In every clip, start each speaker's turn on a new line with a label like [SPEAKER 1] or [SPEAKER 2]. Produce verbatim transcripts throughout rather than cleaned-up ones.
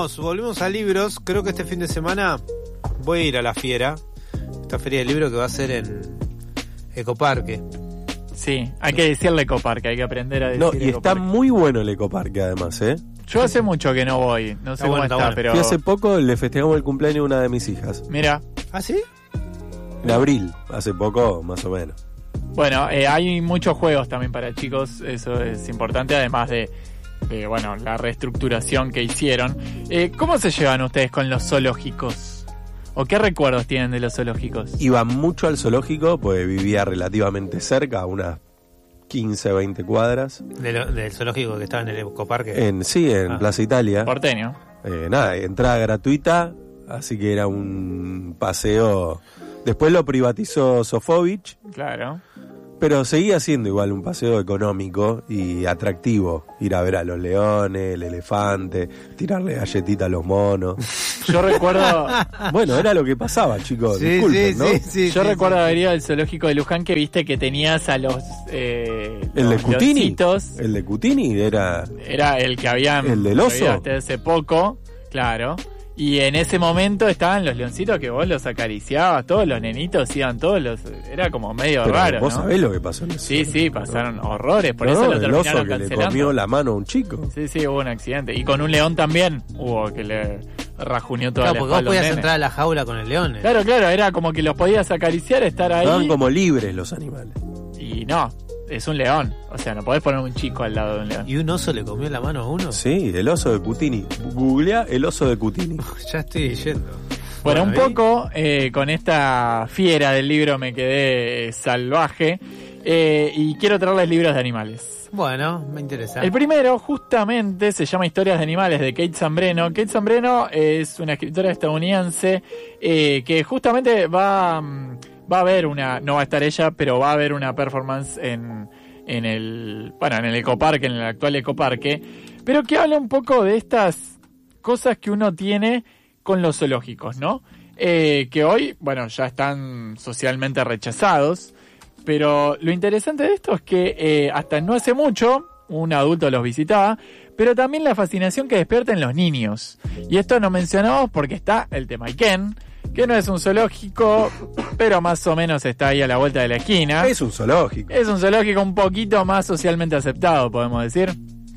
[SPEAKER 1] volvimos, volvimos a libros. Creo que este fin de semana voy a ir a la fiera. Esta feria de libros que va a ser en Ecoparque.
[SPEAKER 2] Sí, hay que decirle Ecoparque, hay que aprender a decir
[SPEAKER 3] No, y
[SPEAKER 2] Ecoparque.
[SPEAKER 3] está muy bueno el Ecoparque además, ¿eh?
[SPEAKER 2] Yo hace mucho que no voy, no sé
[SPEAKER 1] Está
[SPEAKER 2] cómo
[SPEAKER 1] bueno,
[SPEAKER 2] está,
[SPEAKER 1] está bueno.
[SPEAKER 2] pero...
[SPEAKER 3] Fui hace poco, le festejamos el cumpleaños a una de mis hijas.
[SPEAKER 2] Mira,
[SPEAKER 1] ¿Ah, sí?
[SPEAKER 3] En abril, hace poco, más o menos.
[SPEAKER 2] bueno, eh, hay muchos juegos también para chicos, eso es importante, además de, de bueno, la reestructuración que hicieron. Eh, ¿Cómo se llevan ustedes con los zoológicos? ¿O qué recuerdos tienen de los zoológicos?
[SPEAKER 3] Iba mucho al zoológico, pues vivía relativamente cerca, a unas quince, veinte cuadras.
[SPEAKER 1] De lo- del zoológico que estaba en el Ecoparque.
[SPEAKER 3] En, sí, en
[SPEAKER 1] Ah.
[SPEAKER 3] Plaza Italia.
[SPEAKER 2] Porteño.
[SPEAKER 3] Eh, nada, entrada gratuita, así que era un paseo. Después lo privatizó Sofovich,
[SPEAKER 2] Claro.
[SPEAKER 3] pero seguía siendo igual un paseo económico y atractivo. Ir a ver a los leones, el elefante, tirarle galletitas a los monos.
[SPEAKER 2] Yo recuerdo...
[SPEAKER 3] Bueno, era lo que pasaba, chicos.
[SPEAKER 1] Sí,
[SPEAKER 3] Disculpen,
[SPEAKER 1] sí,
[SPEAKER 3] ¿no?
[SPEAKER 1] sí, sí,
[SPEAKER 2] Yo
[SPEAKER 1] sí,
[SPEAKER 2] recuerdo
[SPEAKER 1] sí.
[SPEAKER 2] haber ido al zoológico de Luján, que viste que tenías a los... Eh,
[SPEAKER 3] El de
[SPEAKER 2] los
[SPEAKER 3] Cutini.
[SPEAKER 2] leoncitos.
[SPEAKER 3] El de Cutini era.
[SPEAKER 2] Era el que habían...
[SPEAKER 3] ¿El del oso?
[SPEAKER 2] traído hasta hace poco, claro. Y en ese momento estaban los leoncitos que vos los acariciabas, todos los nenitos iban todos los... Era como medio
[SPEAKER 3] Pero
[SPEAKER 2] raro,
[SPEAKER 3] vos
[SPEAKER 2] ¿no?
[SPEAKER 3] sabés lo que pasó en eso.
[SPEAKER 2] Sí, sí, pasaron horrores, por
[SPEAKER 3] No,
[SPEAKER 2] eso
[SPEAKER 3] no,
[SPEAKER 2] lo
[SPEAKER 3] el
[SPEAKER 2] terminaron
[SPEAKER 3] oso que le
[SPEAKER 2] cancelando.
[SPEAKER 3] comió la mano a un chico.
[SPEAKER 2] Sí, sí, hubo un accidente. Y con un león también hubo que le rajuneó toda
[SPEAKER 1] Claro,
[SPEAKER 2] la
[SPEAKER 1] porque vos
[SPEAKER 2] espalda a un
[SPEAKER 1] podías
[SPEAKER 2] nene.
[SPEAKER 1] entrar a la jaula con el león. eh.
[SPEAKER 2] Claro, claro, era como que los podías acariciar, estar ahí.
[SPEAKER 3] Estaban como libres los animales.
[SPEAKER 2] Y no, es un león. O sea, no podés poner un chico al lado de un león.
[SPEAKER 1] ¿Y un oso le comió la mano a uno?
[SPEAKER 3] Sí, el oso de Cutini. Googlea el oso de Cutini.
[SPEAKER 1] Ya estoy yendo.
[SPEAKER 2] Bueno, un
[SPEAKER 1] ¿y?
[SPEAKER 2] poco eh, con esta fiera del libro me quedé eh, salvaje eh, y quiero traerles libros de animales.
[SPEAKER 1] Bueno, me interesa.
[SPEAKER 2] El primero justamente se llama Historias de Animales, de Kate Zambreno. Kate Zambreno es una escritora estadounidense eh, que justamente va, mm, va a haber una, no va a estar ella, pero va a haber una performance en, en el, bueno, en el Ecoparque, en el actual Ecoparque, pero que habla un poco de estas cosas que uno tiene con los zoológicos, ¿no? Eh, que hoy, bueno, ya están socialmente rechazados, pero lo interesante de esto es que eh, hasta no hace mucho un adulto los visitaba, pero también la fascinación que despierta en los niños. Y esto no mencionamos porque está el Temayquén, que no es un zoológico, pero más o menos está ahí a la vuelta de la esquina.
[SPEAKER 3] Es un zoológico.
[SPEAKER 2] Es un zoológico un poquito más socialmente aceptado, podemos decir.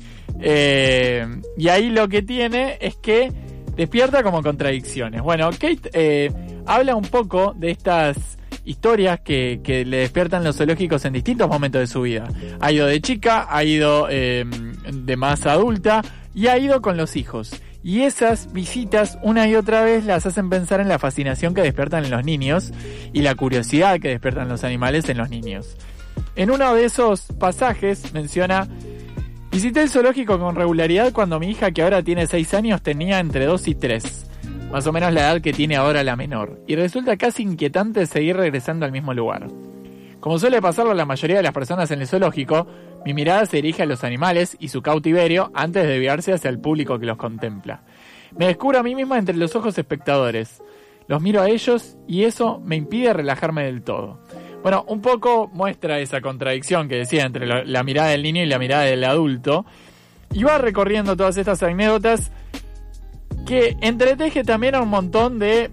[SPEAKER 2] Eh, y ahí lo que tiene es que despierta como contradicciones. Bueno, Kate eh, habla un poco de estas historias que, que le despiertan los zoológicos en distintos momentos de su vida. Ha ido de chica, ha ido eh, de más adulta y ha ido con los hijos. Y esas visitas una y otra vez las hacen pensar en la fascinación que despiertan en los niños y la curiosidad que despiertan los animales en los niños. En uno de esos pasajes menciona: visité el zoológico con regularidad cuando mi hija, que ahora tiene seis años, tenía entre dos y tres. Más o menos la edad que tiene ahora la menor. Y resulta casi inquietante seguir regresando al mismo lugar. Como suele pasarlo a la mayoría de las personas en el zoológico, mi mirada se dirige a los animales y su cautiverio antes de desviarse hacia el público que los contempla. Me descubro a mí misma entre los ojos espectadores. Los miro a ellos y eso me impide relajarme del todo. Bueno, un poco muestra esa contradicción que decía entre lo, la mirada del niño y la mirada del adulto. Y va recorriendo todas estas anécdotas que entreteje también a un montón de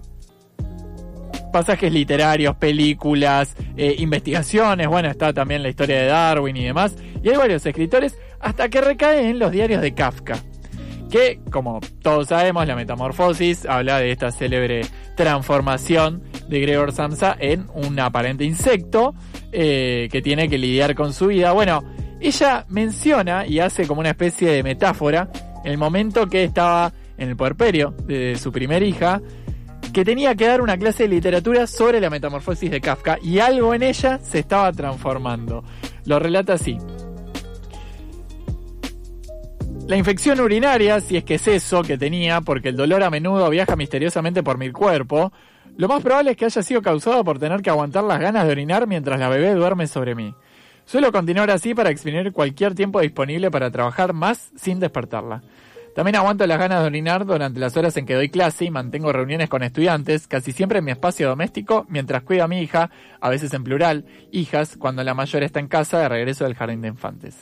[SPEAKER 2] pasajes literarios, películas, eh, investigaciones. Bueno, está también la historia de Darwin y demás. Y hay varios escritores hasta que recae en los diarios de Kafka, que, como todos sabemos, la Metamorfosis habla de esta célebre transformación de Gregor Samsa en un aparente insecto eh, que tiene que lidiar con su vida. Bueno, ella menciona y hace como una especie de metáfora el momento que estaba en el puerperio de su primer hija, que tenía que dar una clase de literatura sobre la Metamorfosis de Kafka y algo en ella se estaba transformando. Lo relata así: la infección urinaria, si es que es eso que tenía, porque el dolor a menudo viaja misteriosamente por mi cuerpo, lo más probable es que haya sido causado por tener que aguantar las ganas de orinar mientras la bebé duerme sobre mí. Suelo continuar así para exprimir cualquier tiempo disponible para trabajar más sin despertarla. También aguanto las ganas de orinar durante las horas en que doy clase y mantengo reuniones con estudiantes, casi siempre en mi espacio doméstico, mientras cuido a mi hija, a veces en plural, hijas, cuando la mayor está en casa de regreso del jardín de infantes.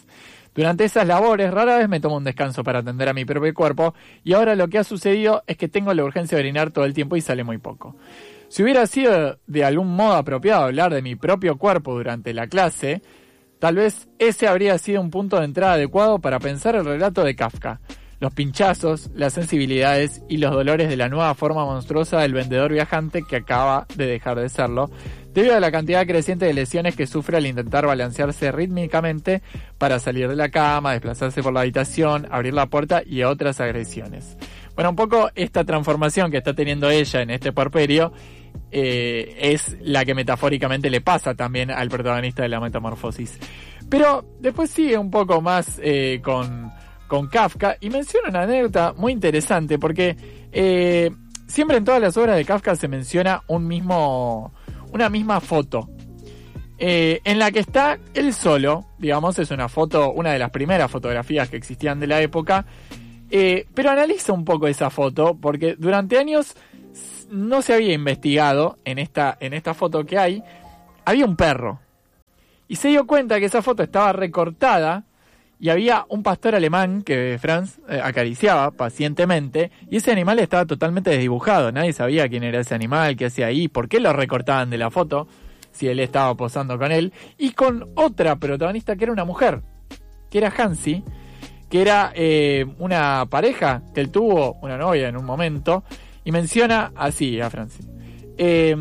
[SPEAKER 2] Durante esas labores rara vez me tomo un descanso para atender a mi propio cuerpo y ahora lo que ha sucedido es que tengo la urgencia de orinar todo el tiempo y sale muy poco. Si hubiera sido de algún modo apropiado hablar de mi propio cuerpo durante la clase, tal vez ese habría sido un punto de entrada adecuado para pensar el relato de Kafka. Los pinchazos, las sensibilidades y los dolores de la nueva forma monstruosa del vendedor viajante que acaba de dejar de serlo, debido a la cantidad creciente de lesiones que sufre al intentar balancearse rítmicamente para salir de la cama, desplazarse por la habitación, abrir la puerta y otras agresiones. Bueno, un poco esta transformación que está teniendo ella en este puerperio eh, es la que metafóricamente le pasa también al protagonista de la metamorfosis. Pero después sigue un poco más eh, con... con Kafka, y menciona una anécdota muy interesante, porque eh, siempre en todas las obras de Kafka se menciona un mismo, una misma foto, eh, en la que está él solo, digamos, es una foto, una de las primeras fotografías que existían de la época, eh, pero analiza un poco esa foto, porque durante años no se había investigado en esta, en esta foto que hay, había un perro, y se dio cuenta que esa foto estaba recortada, y había un pastor alemán que Franz eh, acariciaba pacientemente, y ese animal estaba totalmente desdibujado. Nadie sabía quién era ese animal, qué hacía ahí, por qué lo recortaban de la foto, si él estaba posando con él, y con otra protagonista que era una mujer, que era Hansi, que era eh, una pareja que él tuvo, una novia en un momento, y menciona así a Franz. Eh,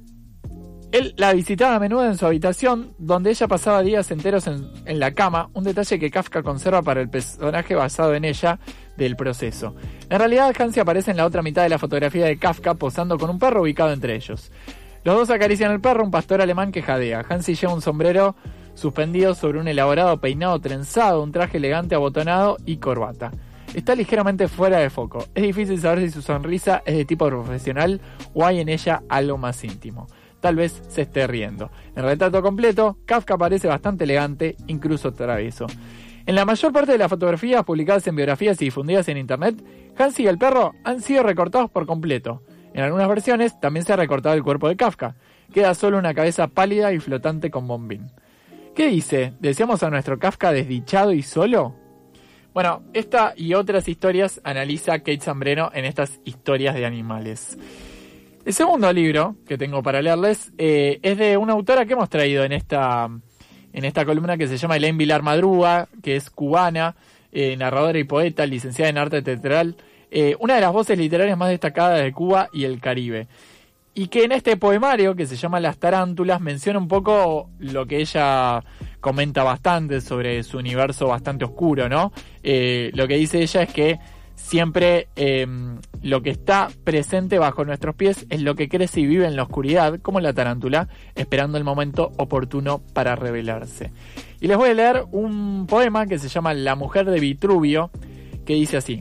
[SPEAKER 2] Él la visitaba a menudo en su habitación, donde ella pasaba días enteros en, en la cama, un detalle que Kafka conserva para el personaje basado en ella del proceso. En realidad, Hansi aparece en la otra mitad de la fotografía de Kafka posando con un perro ubicado entre ellos. Los dos acarician al perro, un pastor alemán que jadea. Hansi lleva un sombrero suspendido sobre un elaborado peinado trenzado, un traje elegante abotonado y corbata. Está ligeramente fuera de foco. Es difícil saber si su sonrisa es de tipo profesional o hay en ella algo más íntimo. Tal vez se esté riendo. En el retrato completo, Kafka parece bastante elegante, incluso travieso. En la mayor parte de las fotografías publicadas en biografías y difundidas en internet, Hansi y el perro han sido recortados por completo. En algunas versiones también se ha recortado el cuerpo de Kafka. Queda solo una cabeza pálida y flotante con bombín. ¿Qué dice? ¿Deseamos a nuestro Kafka desdichado y solo? Bueno, esta y otras historias analiza Kate Zambreno en estas historias de animales. El segundo libro que tengo para leerles eh, es de una autora que hemos traído en esta, en esta columna, que se llama Elaine Vilar Madruga, que es cubana, eh, narradora y poeta, licenciada en arte teatral, eh, una de las voces literarias más destacadas de Cuba y el Caribe. Y que en este poemario, que se llama Las Tarántulas, menciona un poco lo que ella comenta bastante sobre su universo bastante oscuro, ¿no? Eh, lo que dice ella es que siempre eh, lo que está presente bajo nuestros pies es lo que crece y vive en la oscuridad, como la tarántula, esperando el momento oportuno para revelarse. Y les voy a leer un poema que se llama La mujer de Vitruvio, que dice así: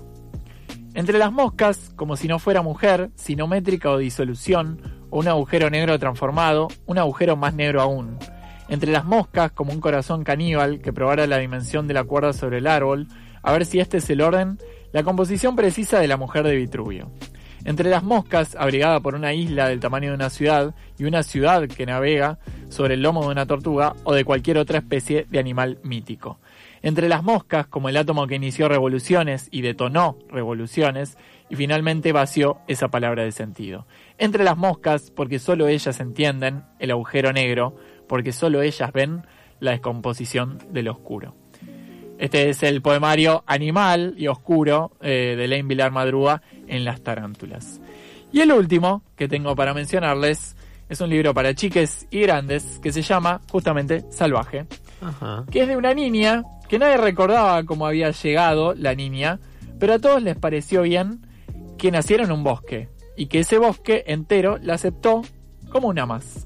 [SPEAKER 2] entre las moscas, como si no fuera mujer, sinométrica o disolución, o un agujero negro transformado, un agujero más negro aún. Entre las moscas, como un corazón caníbal que probara la dimensión de la cuerda sobre el árbol, a ver si este es el orden, la composición precisa de la mujer de Vitruvio. Entre las moscas, abrigada por una isla del tamaño de una ciudad, y una ciudad que navega sobre el lomo de una tortuga o de cualquier otra especie de animal mítico. Entre las moscas, como el átomo que inició revoluciones y detonó revoluciones, y finalmente vació esa palabra de sentido. Entre las moscas, porque solo ellas entienden el agujero negro, porque solo ellas ven la descomposición del oscuro. Este es el poemario Animal y Oscuro eh, de Elaine Vilar Madruga en Las Tarántulas. Y el último que tengo para mencionarles es un libro para chiques y grandes que se llama justamente Salvaje. Ajá. Que es de una niña que nadie recordaba cómo había llegado la niña, pero a todos les pareció bien que naciera en un bosque y que ese bosque entero la aceptó como una más.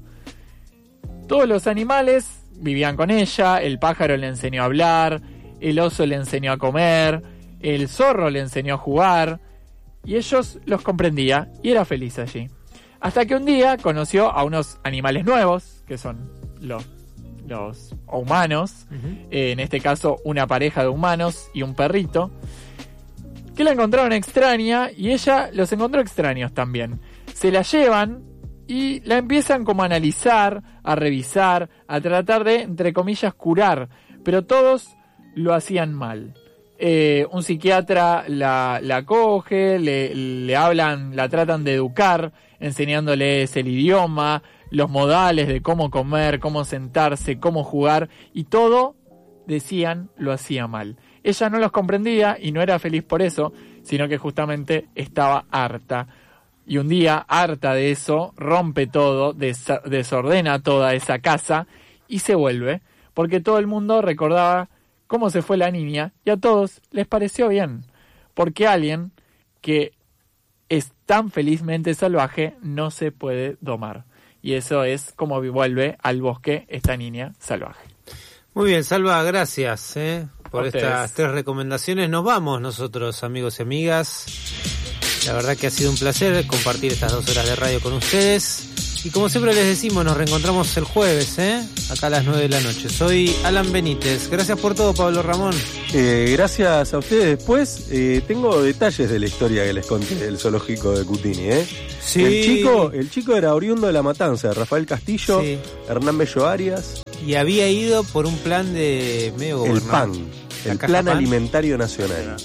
[SPEAKER 2] Todos los animales vivían con ella, el pájaro le enseñó a hablar, el oso le enseñó a comer, el zorro le enseñó a jugar, y ellos los comprendía y era feliz allí. Hasta que un día conoció a unos animales nuevos, que son los, los humanos, uh-huh. eh, en este caso una pareja de humanos y un perrito, que la encontraron extraña y ella los encontró extraños también. Se la llevan y la empiezan como a analizar, a revisar, a tratar de, entre comillas, curar, pero todos lo hacían mal. Eh, un psiquiatra la, la coge, le, le hablan, la tratan de educar, enseñándoles el idioma, los modales de cómo comer, cómo sentarse, cómo jugar, y todo, decían, lo hacía mal. Ella no los comprendía y no era feliz por eso, sino que justamente estaba harta. Y un día, harta de eso, rompe todo, des- desordena toda esa casa y se vuelve, porque todo el mundo recordaba cómo se fue la niña y a todos les pareció bien, porque alguien que es tan felizmente salvaje no se puede domar. Y eso es como vuelve al bosque esta niña salvaje.
[SPEAKER 1] Muy bien, Salva, gracias eh, por
[SPEAKER 2] Ustedes.
[SPEAKER 1] estas tres recomendaciones. Nos vamos nosotros, amigos y amigas. La verdad que ha sido un placer compartir estas dos horas de radio con ustedes. Y como siempre les decimos, nos reencontramos el jueves, ¿eh? Acá a las nueve de la noche. Soy Alan Benítez. Gracias por todo, Pablo Ramón.
[SPEAKER 3] Eh, gracias a ustedes. Después eh, tengo detalles de la historia que les conté del zoológico de Cutini, ¿eh?
[SPEAKER 1] Sí.
[SPEAKER 3] El chico, el chico era oriundo de La Matanza, de Rafael Castillo,
[SPEAKER 1] Sí.
[SPEAKER 3] Hernán Bello Arias.
[SPEAKER 1] Y había ido por un plan de medio
[SPEAKER 3] El
[SPEAKER 1] gobernamental.
[SPEAKER 3] PAN,
[SPEAKER 1] La
[SPEAKER 3] el
[SPEAKER 1] caja
[SPEAKER 3] Plan
[SPEAKER 1] PAN.
[SPEAKER 3] Alimentario Nacional.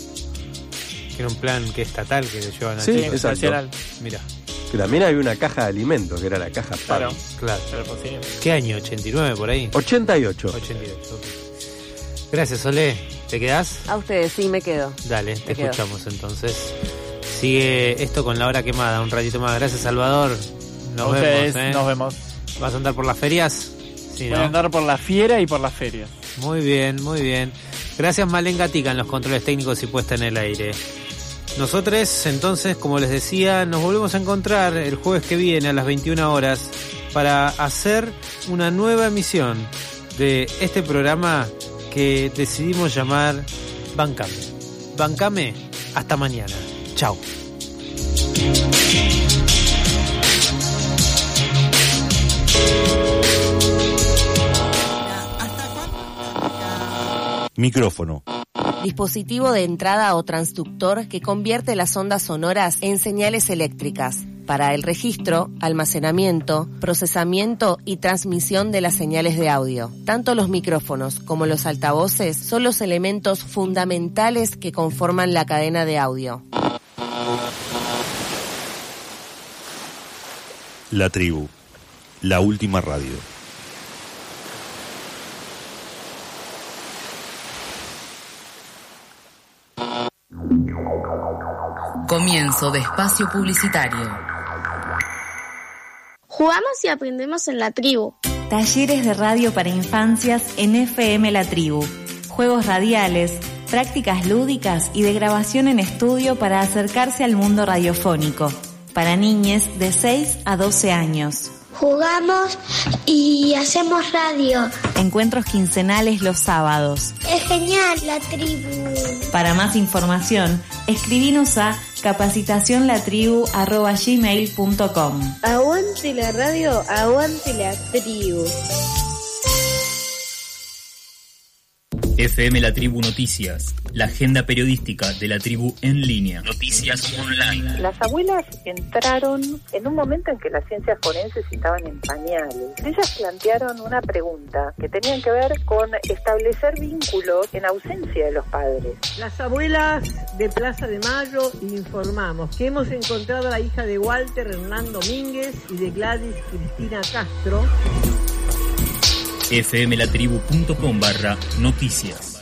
[SPEAKER 1] Que era un plan que estatal que le llevan a
[SPEAKER 3] Sí,
[SPEAKER 1] Chile.
[SPEAKER 3] exacto.
[SPEAKER 2] Nacional.
[SPEAKER 1] Mira,
[SPEAKER 3] Que también había una caja de alimentos, que era la caja PAN.
[SPEAKER 2] Claro,
[SPEAKER 1] claro.
[SPEAKER 2] pero posible.
[SPEAKER 1] ¿Qué año? ¿ochenta y nueve por ahí?
[SPEAKER 3] ochenta y ocho.
[SPEAKER 1] ochenta y ocho, ok. Gracias, Solé. ¿Te quedás?
[SPEAKER 4] A ustedes, sí, me quedo.
[SPEAKER 1] Dale, te
[SPEAKER 4] Me quedo.
[SPEAKER 1] escuchamos entonces. Sigue esto con La Hora Quemada, un ratito más. Gracias, Salvador. Nos
[SPEAKER 2] Ustedes,
[SPEAKER 1] vemos, ¿eh?
[SPEAKER 2] nos vemos.
[SPEAKER 1] ¿Vas a andar por las ferias? Sí,
[SPEAKER 2] Voy a
[SPEAKER 1] ¿no?
[SPEAKER 2] andar por la fiera y por las ferias.
[SPEAKER 1] Muy bien, muy bien. Gracias, Malén Gatica, en los controles técnicos y puesta en el aire. Nosotros, entonces, como les decía, nos volvemos a encontrar el jueves que viene a las veintiuna horas para hacer una nueva emisión de este programa que decidimos llamar Bancame. Bancame, hasta mañana. Chao.
[SPEAKER 5] Micrófono.
[SPEAKER 4] Dispositivo de entrada o transductor que convierte las ondas sonoras en señales eléctricas para el registro, almacenamiento, procesamiento y transmisión de las señales de audio. Tanto los micrófonos como los altavoces son los elementos fundamentales que conforman la cadena de audio.
[SPEAKER 5] La Tribu. La última radio.
[SPEAKER 6] Comienzo de espacio publicitario.
[SPEAKER 7] Jugamos y aprendemos en la tribu.
[SPEAKER 8] Talleres de radio para infancias en F M La Tribu. Juegos radiales, prácticas lúdicas y de grabación en estudio para acercarse al mundo radiofónico. Para niñes de seis a doce años.
[SPEAKER 7] Jugamos y hacemos radio.
[SPEAKER 8] Encuentros quincenales los sábados.
[SPEAKER 7] Es genial la tribu.
[SPEAKER 8] Para más información, escribinos a capacitacionlatribu arroba gmail punto com.
[SPEAKER 7] Aguante la radio, aguante la tribu.
[SPEAKER 9] F M La Tribu Noticias, la agenda periodística de la tribu en línea. Noticias online.
[SPEAKER 10] Las abuelas entraron en un momento en que las ciencias forenses estaban en pañales. Ellas plantearon una pregunta que tenían que ver con establecer vínculos en ausencia de los padres.
[SPEAKER 11] Las abuelas de Plaza de Mayo informamos que hemos encontrado a la hija de Walter Hernán Domínguez y de Gladys Cristina Castro.
[SPEAKER 9] fmlatribu.com barra noticias.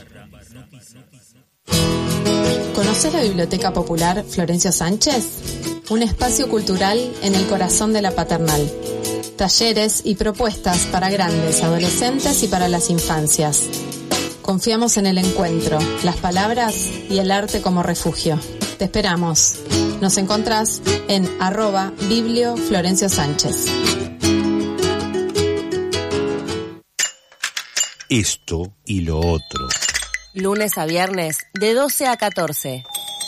[SPEAKER 12] ¿Conoces la Biblioteca Popular Florencio Sánchez? Un espacio cultural en el corazón de la Paternal. Talleres y propuestas para grandes, adolescentes y para las infancias. Confiamos en el encuentro, las palabras y el arte como refugio. Te esperamos. Nos encontrás en arroba Biblio Florencio Sánchez.
[SPEAKER 5] Esto y lo otro.
[SPEAKER 4] Lunes a viernes de doce a catorce.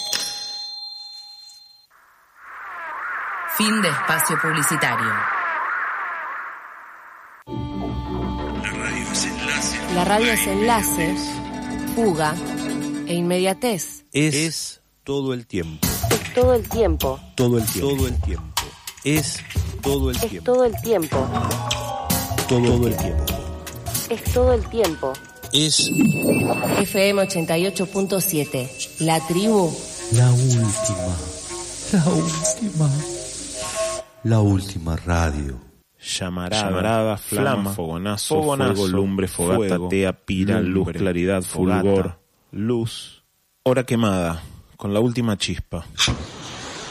[SPEAKER 6] Fin de espacio publicitario.
[SPEAKER 5] La radio es enlace.
[SPEAKER 4] La radio es enlace, fuga e inmediatez.
[SPEAKER 5] Es, es todo el tiempo.
[SPEAKER 4] Es todo el tiempo.
[SPEAKER 5] Todo el tiempo. Todo el tiempo. Es todo el
[SPEAKER 4] Es
[SPEAKER 5] tiempo.
[SPEAKER 4] todo el tiempo.
[SPEAKER 5] Todo el tiempo.
[SPEAKER 4] Es todo el tiempo.
[SPEAKER 5] es
[SPEAKER 4] F M ochenta y ocho punto siete. La tribu.
[SPEAKER 5] la última, la última, la última radio.
[SPEAKER 13] Llamarada, Llamarada flama, flama, fogonazo, fogonazo, fuego, lumbre, fogata, fuego, tea, pira, lumbre, luz, claridad, fogata, fulgor, luz, hora quemada, con la última chispa.